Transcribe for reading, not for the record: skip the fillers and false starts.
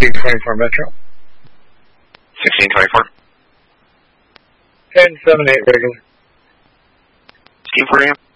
1624 Metro. 1624. 1078 regular. Scheme for you.